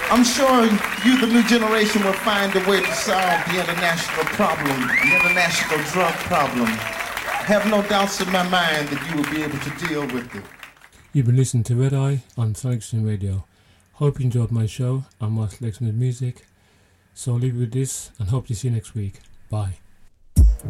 I'm sure you, the new generation, will find a way to solve the international problem, the international drug problem. I have no doubts in my mind that you will be able to deal with it. You've been listening to Red Eye on Sonic Stream Radio. Hope you enjoyed my show and my selection of music. So I'll leave you with this and hope to see you next week. Bye.